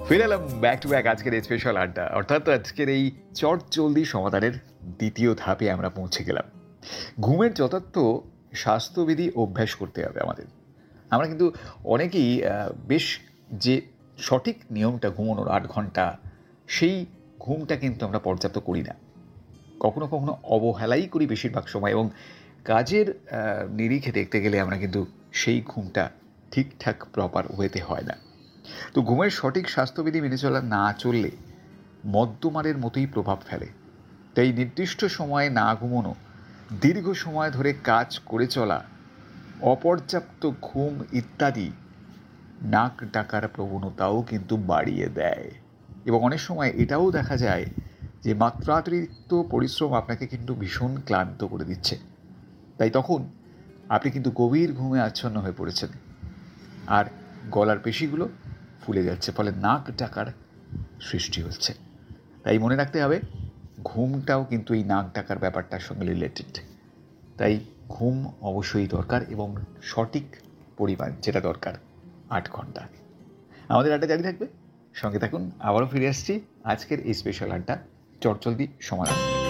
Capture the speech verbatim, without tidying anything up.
ফিরে এলাম back to back আজকের এই স্পেশাল আড্ডা, অর্থাৎ আজকের এই চটজলদি সমাধানের দ্বিতীয় ধাপে আমরা পৌঁছে গেলাম। ঘুমের যথার্থ স্বাস্থ্যবিধি অভ্যাস করতে হবে আমাদের। আমরা কিন্তু অনেকেই বেশ যে সঠিক নিয়মটা ঘুমানোর আট ঘন্টা, সেই ঘুমটা কিন্তু আমরা পর্যাপ্ত করি না, কখনো কখনো অবহেলাই করি বেশিরভাগ সময়, এবং কাজের নিরিখে দেখতে গেলে আমরা কিন্তু সেই ঘুমটা ঠিকঠাক প্রপার ওয়েতে হয় না। তো ঘুমের সঠিক স্বাস্থ্যবিধি মেনে চলা না চললে মদ্যমারের মতোই প্রভাব ফেলে। তাই নির্দিষ্ট সময়ে না ঘুমোনো, দীর্ঘ সময় ধরে কাজ করে চলা, অপর্যাপ্ত ঘুম ইত্যাদি নাক ডাকার প্রবণতাও কিন্তু বাড়িয়ে দেয়। এবং অনেক সময় এটাও দেখা যায় যে মাত্রাতিরিক্ত পরিশ্রম আপনাকে কিন্তু ভীষণ ক্লান্ত করে দিচ্ছে। তাই তখন আপনি কিন্তু গভীর ঘুমে আচ্ছন্ন হয়ে পড়েছেন, আর গলার পেশিগুলো ফুলে যাচ্ছে, ফলে নাক ডাকার সৃষ্টি হচ্ছে। তাই মনে রাখতে হবে, ঘুমটাও কিন্তু এই নাক ডাকার ব্যাপারটার সঙ্গে রিলেটেড। তাই ঘুম অবশ্যই দরকার, এবং সঠিক পরিমাণ যেটা দরকার আট ঘন্টা। আমাদের আড্ডা জারি থাকবে, সঙ্গে থাকুন। আবারও ফিরে আসছি আজকের এই স্পেশাল আড্ডা চটজলদি সমাধান।